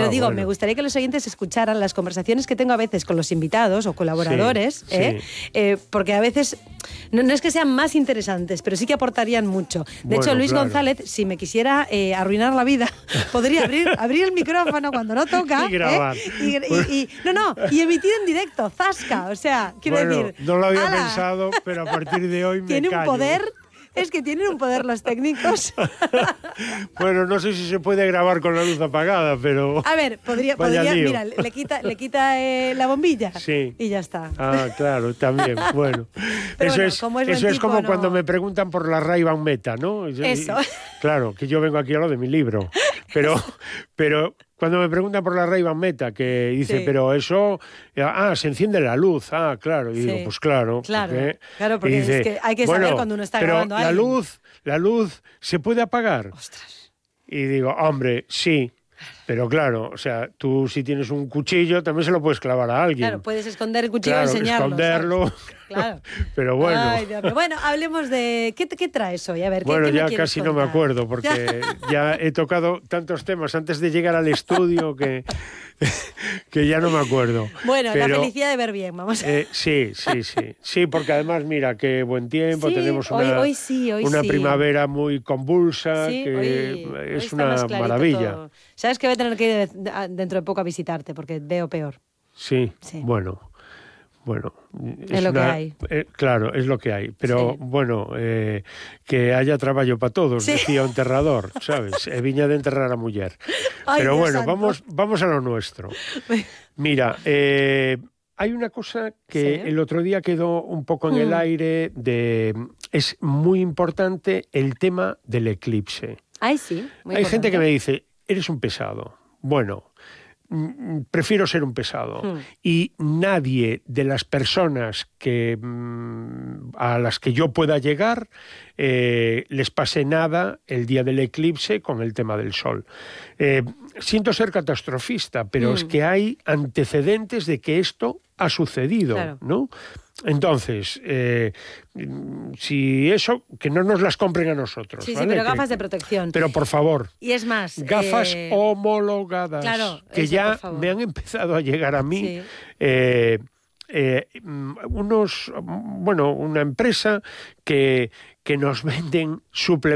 No, digo, me gustaría que los oyentes escucharan las conversaciones que tengo a veces con los invitados o colaboradores, porque a veces no es que sean más interesantes, pero sí que aportarían mucho. De hecho, Luis González, si me quisiera arruinar la vida, podría abrir el micrófono cuando no toca y grabar. Y emitir en directo, zasca. O sea, quiero decir... No lo había pensado, pero a partir de hoy me tiene callo. Un poder... Es que tienen un poder los técnicos. Bueno, no sé si se puede grabar con la luz apagada, pero... A ver, podría mira, le quita la bombilla y ya está. Ah, claro, también, bueno. Pero eso es como cuando me preguntan por la Ray-Ban Meta, ¿no? Eso. Claro, que yo vengo aquí a lo de mi libro, pero cuando me preguntan por la Ray-Ban Meta, que dice, pero eso... se enciende la luz. Ah, claro. Y digo, pues claro. Claro, porque dice, es que hay que saber cuando uno está grabando a alguien. La luz, ¿se puede apagar? Ostras. Y digo, hombre, sí. Pero claro, o sea, tú si tienes un cuchillo también se lo puedes clavar a alguien. Claro, puedes esconder el cuchillo y enseñarlo. Esconderlo. Claro. Pero bueno. Ay, Dios mío. Bueno, hablemos de... ¿Qué traes hoy? A ver, bueno, ¿qué ya casi contar? No me acuerdo, porque ya he tocado tantos temas antes de llegar al estudio que ya no me acuerdo. Bueno, la felicidad de ver bien, vamos. Sí, porque además, mira, qué buen tiempo, tenemos una hoy primavera muy convulsa, que es una maravilla. Todo. Sabes que voy a tener que ir dentro de poco a visitarte, porque veo peor. Sí. Bueno. Es lo que hay. Claro, es lo que hay. Pero, bueno, que haya trabajo para todos, decía un enterrador, sabes? Viña de enterrar a mujer. Pero Dios bueno, santo. vamos a lo nuestro. Mira, hay una cosa que el otro día quedó un poco en el aire, es muy importante el tema del eclipse. Ay, sí. Hay gente que me dice, eres un pesado. Bueno, prefiero ser un pesado. Y nadie de las personas a las que yo pueda llegar les pase nada el día del eclipse con el tema del sol. Siento ser catastrofista, pero es que hay antecedentes de que esto ha sucedido, ¿no? Entonces, si eso, que no nos las compren a nosotros. Sí, ¿vale? pero gafas de protección. Pero por favor. Y es más... Gafas homologadas. Claro, que eso, ya me han empezado a llegar a mí. Una empresa que nos venden suplementos